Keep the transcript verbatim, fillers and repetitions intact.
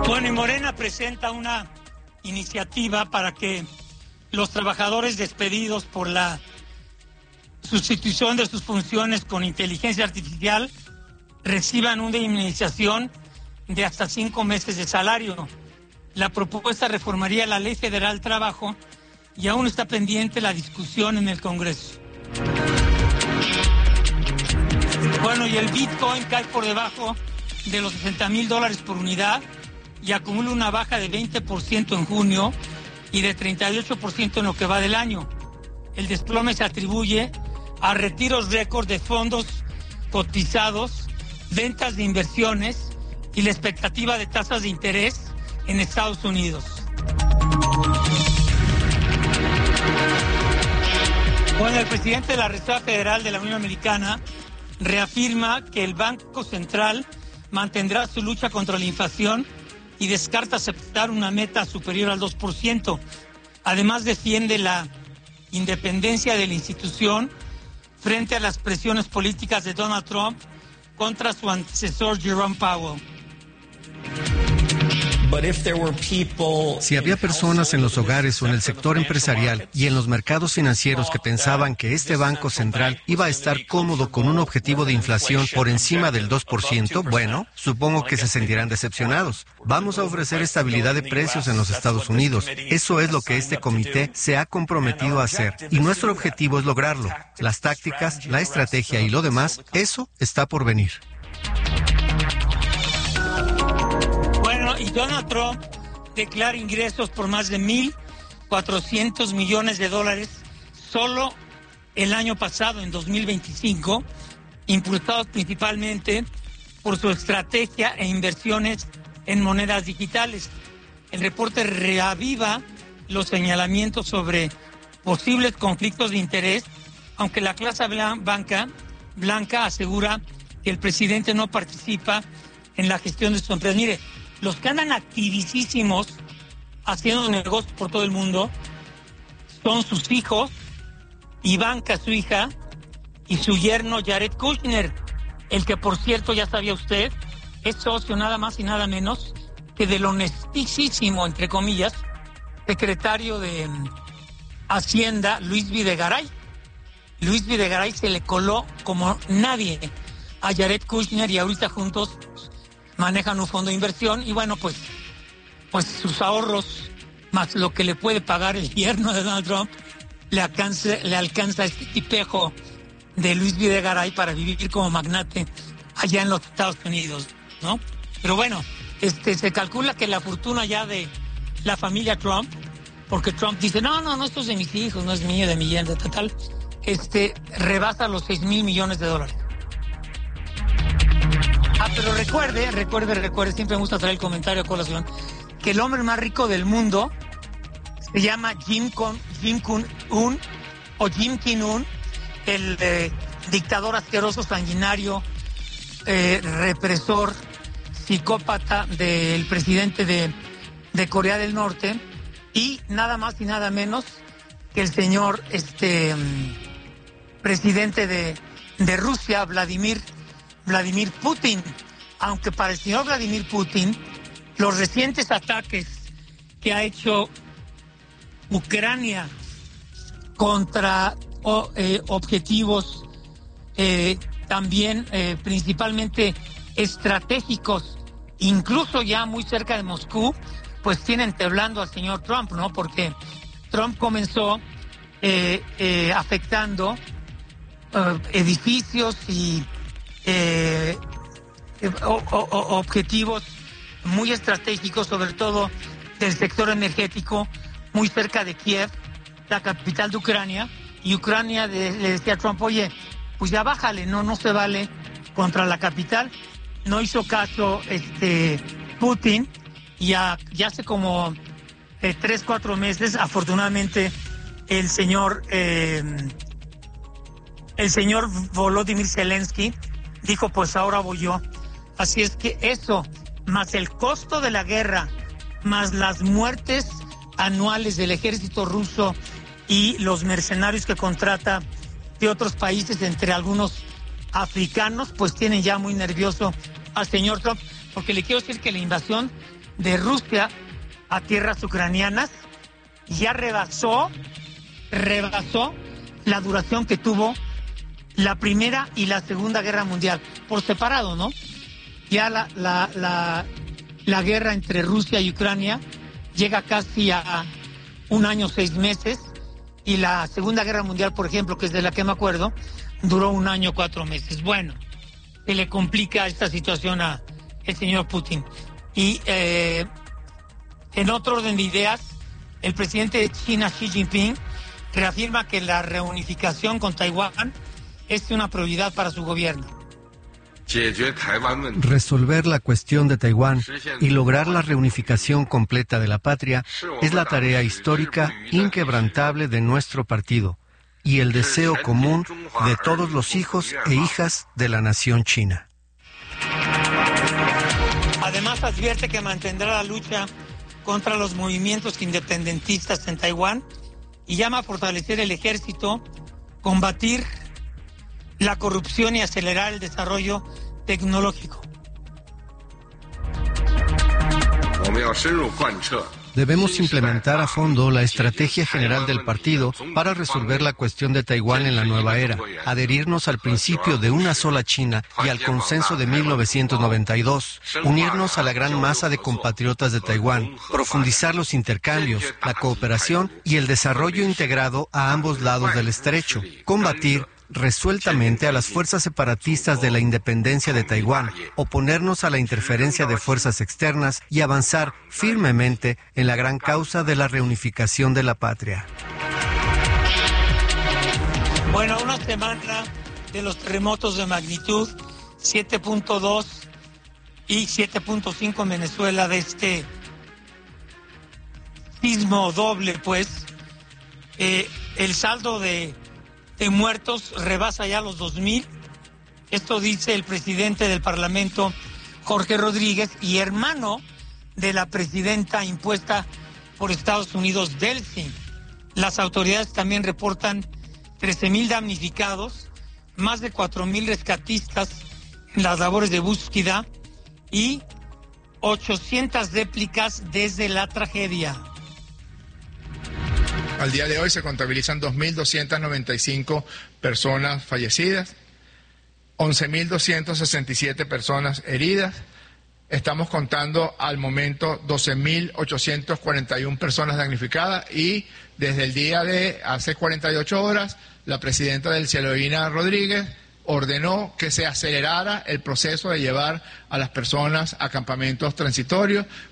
Bueno, y Morena presenta una iniciativa para que los trabajadores despedidos por la sustitución de sus funciones con inteligencia artificial reciban una indemnización de hasta cinco meses de salario. La propuesta reformaría la Ley Federal del Trabajo y aún está pendiente la discusión en el Congreso. Bueno, y el Bitcoin cae por debajo de los sesenta mil dólares por unidad y acumula una baja de veinte por ciento en junio y de treinta y ocho por ciento en lo que va del año. El desplome se atribuye a retiros récord de fondos cotizados, ventas de inversiones y la expectativa de tasas de interés en Estados Unidos. Bueno, el presidente de la Reserva Federal de la Unión Americana reafirma que el Banco Central mantendrá su lucha contra la inflación y descarta aceptar una meta superior al dos por ciento. Además, defiende la independencia de la institución frente a las presiones políticas de Donald Trump contra su antecesor Jerome Powell. Si había personas en los hogares o en el sector empresarial y en los mercados financieros que pensaban que este Banco Central iba a estar cómodo con un objetivo de inflación por encima del dos por ciento, bueno, supongo que se sentirán decepcionados. Vamos a ofrecer estabilidad de precios en los Estados Unidos. Eso es lo que este comité se ha comprometido a hacer y nuestro objetivo es lograrlo. Las tácticas, la estrategia y lo demás, eso está por venir. Y Donald Trump declara ingresos por más de mil cuatrocientos millones de dólares solo el año pasado, en dos mil veinticinco, impulsados principalmente por su estrategia e inversiones en monedas digitales. El reporte reaviva los señalamientos sobre posibles conflictos de interés, aunque la clase blanca, blanca asegura que el presidente no participa en la gestión de su empresa. Mire, los que andan activísimos haciendo negocios por todo el mundo son sus hijos, Ivanka, su hija, y su yerno Jared Kushner, el que, por cierto, ya sabía usted, es socio nada más y nada menos que del honestísimo, entre comillas, secretario de Hacienda, Luis Videgaray. Luis Videgaray se le coló como nadie a Jared Kushner y ahorita juntos manejan un fondo de inversión y bueno, pues, pues sus ahorros más lo que le puede pagar el yerno de Donald Trump le alcanza, le alcanza este tipejo de Luis Videgaray para vivir como magnate allá en los Estados Unidos, ¿no? Pero bueno, este se calcula que la fortuna ya de la familia Trump, porque Trump dice, no, no, no, esto es de mis hijos, no es mío, de mi yerno, total, este, rebasa los seis mil millones de dólares. Ah, pero recuerde, recuerde, recuerde, siempre me gusta traer el comentario a colación, que el hombre más rico del mundo se llama Jim Con, Jim Kun-un o Jim Kim-un, el eh, dictador asqueroso, sanguinario, eh, represor, psicópata del presidente de, de Corea del Norte, y nada más y nada menos que el señor este presidente de, de Rusia, Vladimir Vladimir Putin, aunque para el señor Vladimir Putin, los recientes ataques que ha hecho Ucrania contra o, eh, objetivos eh, también eh, principalmente estratégicos, incluso ya muy cerca de Moscú, pues tienen temblando al señor Trump, ¿no? Porque Trump comenzó eh, eh, afectando eh, edificios y Eh, o, o, objetivos muy estratégicos, sobre todo del sector energético, muy cerca de Kiev, la capital de Ucrania, y Ucrania de, le decía a Trump, oye, pues ya bájale, no, no se vale contra la capital. No hizo caso este Putin, y ya, ya hace como eh, tres, cuatro meses, afortunadamente, el señor eh, el señor Volodymyr Zelensky dijo, pues ahora voy yo. Así es que eso, más el costo de la guerra, más las muertes anuales del ejército ruso y los mercenarios que contrata de otros países, entre algunos africanos, pues tienen ya muy nervioso al señor Trump, porque le quiero decir que la invasión de Rusia a tierras ucranianas ya rebasó, rebasó la duración que tuvo la Primera y la Segunda Guerra Mundial, por separado, ¿no? Ya la, la, la, la guerra entre Rusia y Ucrania llega casi a un año, seis meses, y la Segunda Guerra Mundial, por ejemplo, que es de la que me acuerdo, duró un año, cuatro meses. Bueno, se le complica esta situación a el señor Putin. Y eh, en otro orden de ideas, el presidente de China, Xi Jinping, reafirma que la reunificación con Taiwán es una prioridad para su gobierno. Resolver la cuestión de Taiwán y lograr la reunificación completa de la patria es la tarea histórica inquebrantable de nuestro partido y el deseo común de todos los hijos e hijas de la nación china. Además, advierte que mantendrá la lucha contra los movimientos independentistas en Taiwán y llama a fortalecer el ejército, combatir la corrupción y acelerar el desarrollo tecnológico. Debemos implementar a fondo la estrategia general del partido para resolver la cuestión de Taiwán en la nueva era, adherirnos al principio de una sola China y al consenso de mil novecientos noventa y dos, unirnos a la gran masa de compatriotas de Taiwán, profundizar los intercambios, la cooperación y el desarrollo integrado a ambos lados del estrecho, combatir resueltamente a las fuerzas separatistas de la independencia de Taiwán, oponernos a la interferencia de fuerzas externas y avanzar firmemente en la gran causa de la reunificación de la patria. Bueno, una semana de los terremotos de magnitud siete punto dos y siete punto cinco en Venezuela, de este sismo doble, pues, eh, el saldo de de muertos rebasa ya los dos mil. Esto dice el presidente del Parlamento, Jorge Rodríguez, y hermano de la presidenta impuesta por Estados Unidos, Delcy. Las autoridades también reportan trece mil damnificados, más de cuatro mil rescatistas en las labores de búsqueda y ochocientas réplicas desde la tragedia. Al día de hoy se contabilizan dos mil doscientas noventa y cinco personas fallecidas, once mil doscientas sesenta y siete personas heridas. Estamos contando al momento doce mil ochocientas cuarenta y una personas damnificadas y desde el día de hace cuarenta y ocho horas la presidenta Delcy Eloína Rodríguez ordenó que se acelerara el proceso de llevar a las personas a campamentos transitorios